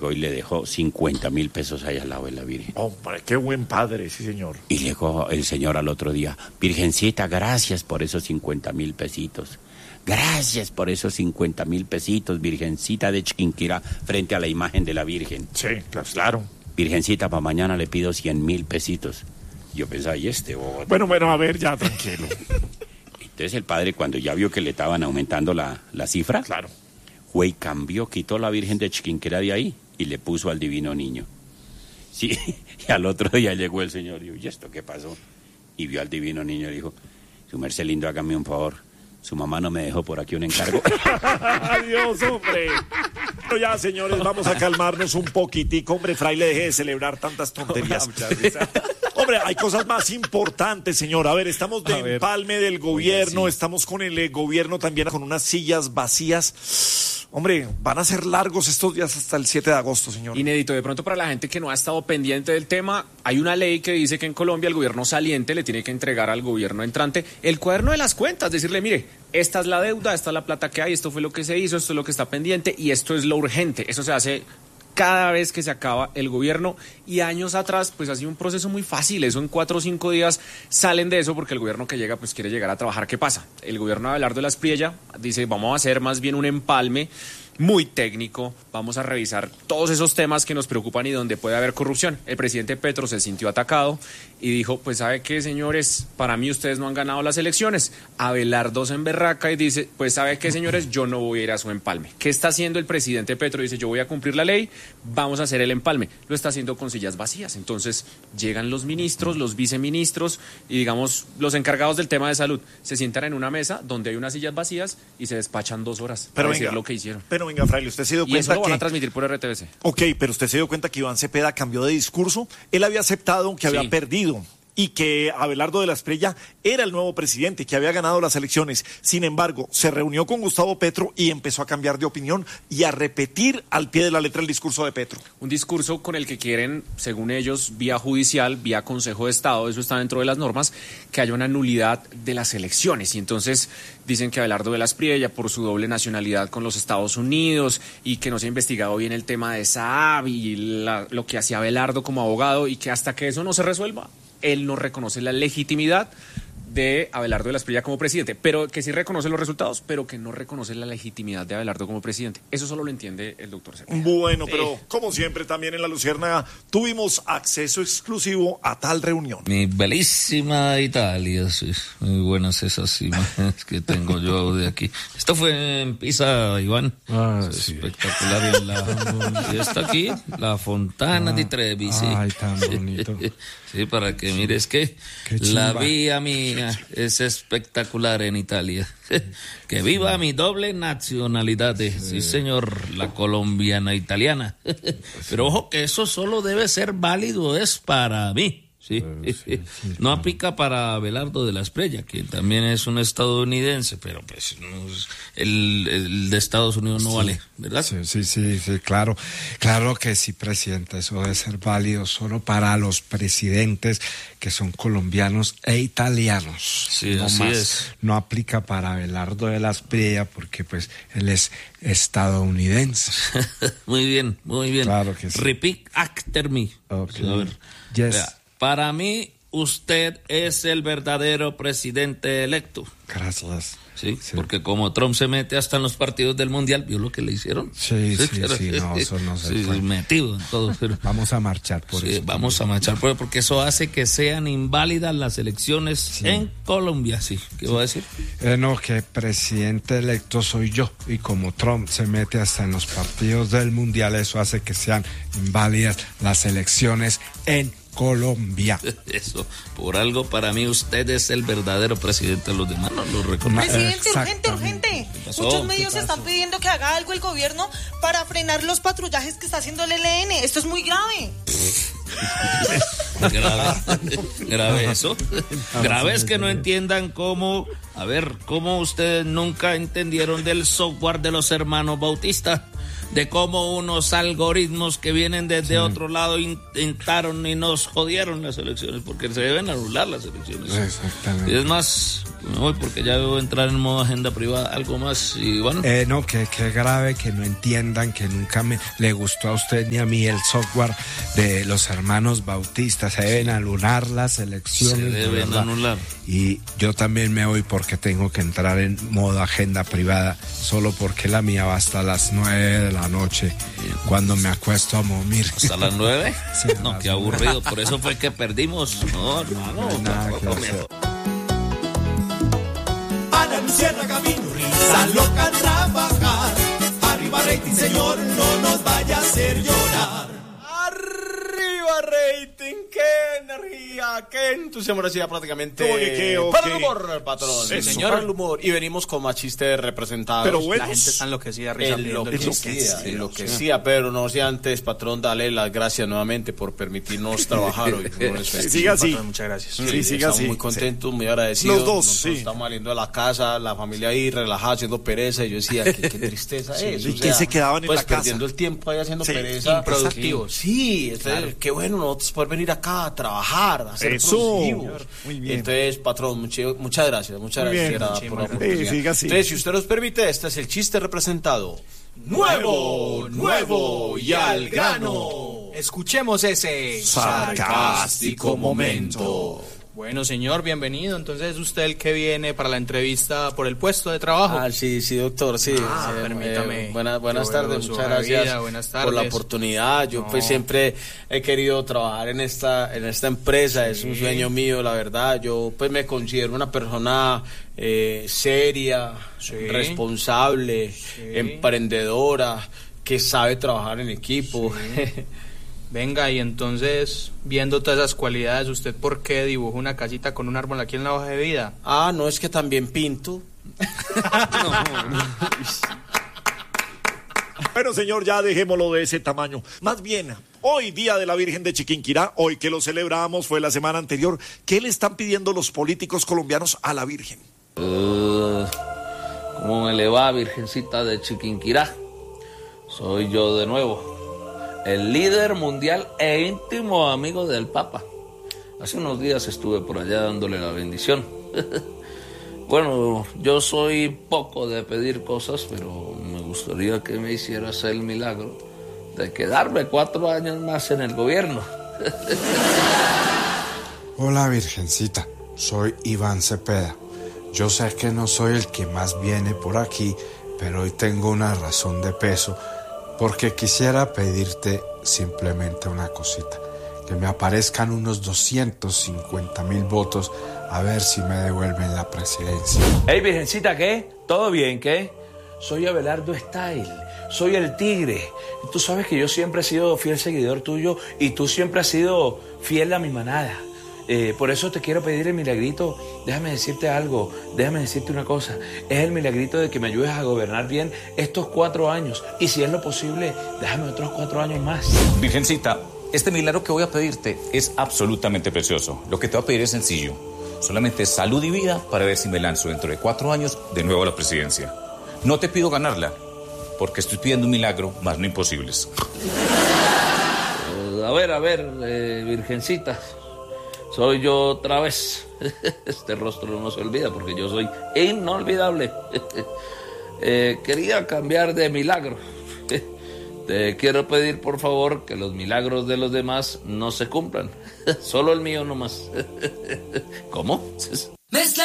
llegó y le dejó 50.000 pesos ahí al lado de la Virgen. Hombre, qué buen padre, sí, señor. Y llegó el señor al otro día: Virgencita, gracias por esos 50.000 pesitos. Gracias por esos 50.000 pesitos, Virgencita de Chiquinquirá, frente a la imagen de la Virgen. Sí, claro. Virgencita, para mañana le pido 100.000 pesitos. Yo pensaba, ¿y este bobo? Bueno, a ver, ya, tranquilo. Entonces el padre, cuando ya vio que le estaban aumentando la cifra, claro, fue y cambió, quitó la Virgen de Chiquinquirá de ahí y le puso al Divino Niño. Sí, y al otro día llegó el señor y dijo: ¿y esto qué pasó? Y vio al Divino Niño y dijo: su merced lindo, hágame un favor. Su mamá no me dejó por aquí un encargo. Adiós, hombre. Pero ya, señores, vamos a calmarnos un poquitico. Hombre, fraile, deje de celebrar tantas tonterías. Hombre, hay cosas más importantes, señor. A ver, estamos de empalme del gobierno, estamos con el gobierno también con unas sillas vacías. Hombre, van a ser largos estos días hasta el 7 de agosto, señor. Inédito, de pronto para la gente que no ha estado pendiente del tema, hay una ley que dice que en Colombia el gobierno saliente le tiene que entregar al gobierno entrante el cuaderno de las cuentas, decirle: mire, esta es la deuda, esta es la plata que hay, esto fue lo que se hizo, esto es lo que está pendiente y esto es lo urgente. Eso se hace cada vez que se acaba el gobierno, y años atrás pues ha sido un proceso muy fácil. Eso en 4 o 5 días salen de eso, porque el gobierno que llega pues quiere llegar a trabajar. ¿Qué pasa? El gobierno de Abelardo de la Espriella dice: vamos a hacer más bien un empalme muy técnico, vamos a revisar todos esos temas que nos preocupan y donde puede haber corrupción. El presidente Petro se sintió atacado y dijo: pues ¿sabe qué, señores? Para mí ustedes no han ganado las elecciones. Abelardo se emberraca y dice: pues ¿sabe qué, señores? Yo no voy a ir a su empalme. ¿Qué está haciendo el presidente Petro? Dice: yo voy a cumplir la ley, vamos a hacer el empalme. Lo está haciendo con sillas vacías. Entonces llegan los ministros, los viceministros y, digamos, los encargados del tema de salud se sientan en una mesa donde hay unas sillas vacías y se despachan 2 horas para decir lo que hicieron. Pero venga, fraile, usted se dio cuenta y eso lo van que a transmitir por RTBC. Ok, pero usted se dio cuenta que Iván Cepeda cambió de discurso. Él había aceptado que había perdido y que Abelardo de la Espriella era el nuevo presidente, que había ganado las elecciones. Sin embargo, se reunió con Gustavo Petro y empezó a cambiar de opinión y a repetir al pie de la letra el discurso de Petro. Un discurso con el que quieren, según ellos, vía judicial, vía Consejo de Estado, eso está dentro de las normas, que haya una nulidad de las elecciones. Y entonces dicen que Abelardo de la Espriella, por su doble nacionalidad con los Estados Unidos, y que no se ha investigado bien el tema de Saab y lo que hacía Abelardo como abogado, y que hasta que eso no se resuelva, él no reconoce la legitimidad de Abelardo de la Espriella como presidente, pero que sí reconoce los resultados, pero que no reconoce la legitimidad de Abelardo como presidente. Eso solo lo entiende el doctor Cepeda. Bueno, pero como siempre también en La Luciérnaga tuvimos acceso exclusivo a tal reunión. Mi bellísima Italia, sí, muy buenas esas imágenes que tengo yo de aquí. Esto fue en Pisa, Iván. Sí. Espectacular. Y está aquí, la Fontana di Trevi, sí. Ay, tan bonito. Sí, para que mires que la vía mía es espectacular en Italia. Que viva mi doble nacionalidad, sí señor, la colombiana italiana. Pero ojo que eso solo debe ser válido, es para mí. Sí. No aplica para Abelardo de la Espriella, que también es un estadounidense, pero pues no, el de Estados Unidos no vale, ¿verdad? Sí, claro que sí, presidente, eso debe ser válido solo para los presidentes que son colombianos e italianos. Sí, no así más, es. no aplica para Abelardo de la Espriella porque pues él es estadounidense. Muy bien. Claro que sí. Repeat after me. Okay. A ver. Yes. Vea, para mí, usted es el verdadero presidente electo. Gracias. Sí, porque como Trump se mete hasta en los partidos del Mundial, ¿vio lo que le hicieron? Sí, no, eso no se puede. Metido en todo. Pero vamos a marchar por eso. Vamos a marchar por eso, porque eso hace que sean inválidas las elecciones en Colombia, sí. ¿Qué va a decir? No, que presidente electo soy yo, y como Trump se mete hasta en los partidos del Mundial, eso hace que sean inválidas las elecciones en Colombia. Eso, por algo para mí usted es el verdadero presidente, los demás no lo reconocen. Presidente, urgente. Muchos medios están pidiendo que haga algo el gobierno para frenar los patrullajes que está haciendo el ELN. Esto es muy grave. Grave eso. Grave es que no entiendan cómo ustedes nunca entendieron del software de los hermanos Bautista, de cómo unos algoritmos que vienen desde otro lado intentaron y nos jodieron las elecciones, porque se deben anular las elecciones. Exactamente. Y es más, me voy porque ya debo entrar en modo agenda privada. ¿Algo más, Iván? No, que grave que no entiendan que nunca le gustó a usted ni a mí el software de los hermanos Bautista. Se deben anular las elecciones. Se deben anular. Y yo también me voy porque tengo que entrar en modo agenda privada, solo porque la mía va hasta las 9 de la noche, cuando me acuesto a dormir. ¿Hasta las 9? Sí, no, qué aburrido, por eso fue que perdimos. No, hermano, Ana Luciana Camino, risa loca trabajar. Arriba rating, señor, no nos vaya a hacer llorar. Arriba rating, qué energía, qué entusiasmo, decía prácticamente. Para el humor, patrón. Sí, señor, para el humor. Y venimos con más chistes representados. Pero bueno, la gente está enloquecida, risa pidiendo el chiste. Enloquecida, pero no sé antes, patrón, dale las gracias nuevamente por permitirnos trabajar hoy. Siga así. Patrón, muchas gracias. Sí, siga estamos así. muy contentos, muy agradecidos. Los dos, Nosotros sí. estamos saliendo de la casa, la familia ahí relajada, haciendo pereza. Y yo decía, qué tristeza es. ¿Y quién se quedaban en pues la casa? perdiendo el tiempo ahí haciendo Sí, pereza. improductivos. Sí, entonces, qué bueno nosotros poder venir acá a trabajar, a ser Eso. productivos. Muy bien. Entonces, patrón, muchas gracias Muy por bien. la oportunidad. Siga así. Entonces, si usted nos permite, este es el chiste representado. Nuevo y al grano. Escuchemos ese Sarcástico momento. Bueno, señor, bienvenido. Entonces, ¿es usted el que viene para la entrevista por el puesto de trabajo? Sí, doctor, sí. Permítame. Buenas Yo tardes, veo su muchas hoja de gracias vida, buenas por la tardes. oportunidad. Yo pues siempre he querido trabajar en esta empresa, es un sueño mío, la verdad. Yo pues me considero una persona seria, responsable, emprendedora, que sabe trabajar en equipo. Venga, y entonces, viendo todas esas cualidades, ¿usted por qué dibujó una casita con un árbol aquí en la hoja de vida? No, es que también pinto. Bueno, señor, ya dejémoslo de ese tamaño. Más bien, hoy, Día de la Virgen de Chiquinquirá, hoy que lo celebramos, fue la semana anterior, ¿qué le están pidiendo los políticos colombianos a la Virgen? ¿Cómo me le va, Virgencita de Chiquinquirá? Soy yo de nuevo, el líder mundial e íntimo amigo del Papa. Hace unos días estuve por allá dándole la bendición. Bueno, yo soy poco de pedir cosas, pero me gustaría que me hicieras el milagro de quedarme 4 años más en el gobierno. Hola, Virgencita, soy Iván Cepeda. Yo sé que no soy el que más viene por aquí, pero hoy tengo una razón de peso, porque quisiera pedirte simplemente una cosita, que me aparezcan unos 250,000 votos, a ver si me devuelven la presidencia. Hey, Virgencita, ¿qué? ¿Todo bien, qué? Soy Abelardo Style, soy el tigre. Tú sabes que yo siempre he sido fiel seguidor tuyo y tú siempre has sido fiel a mi manada. Por eso te quiero pedir el milagrito. Déjame decirte algo, déjame decirte una cosa. Es el milagrito de que me ayudes a gobernar bien estos 4 años. Y si es lo posible, déjame otros 4 años más. Virgencita, este milagro que voy a pedirte es absolutamente precioso. Lo que te voy a pedir es sencillo. Solamente salud y vida para ver si me lanzo dentro de 4 años de nuevo a la presidencia. No te pido ganarla, porque estoy pidiendo un milagro, más no imposibles. A ver, Virgencita. Soy yo otra vez. Este rostro no se olvida porque yo soy inolvidable. Quería cambiar de milagro. Te quiero pedir, por favor, que los milagros de los demás no se cumplan. Solo el mío nomás. ¿Cómo?